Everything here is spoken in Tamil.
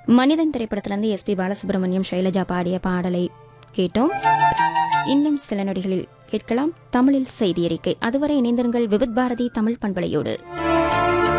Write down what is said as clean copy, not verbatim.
மனிதன் திரைப்படத்திலிருந்து எஸ்பி பாலசுப்ரமணியம் ஷைலஜா பாடிய பாடலை கேட்டோம். இன்னும் சில நொடிகளில் கேட்கலாம் தமிழில் செய்தி அறிக்கை. அதுவரை இணைந்திருங்கள் விவித் பாரதி தமிழ் பண்பலையோடு.